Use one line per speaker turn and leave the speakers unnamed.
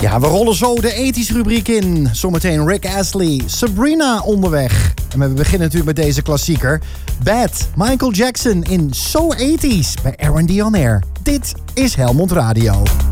Ja, we rollen zo de ethisch rubriek in. Zometeen Rick Astley, Sabrina onderweg. En we beginnen natuurlijk met deze klassieker. Bad, Michael Jackson in So 80's bij R&D On Air. Dit is Helmond Radio.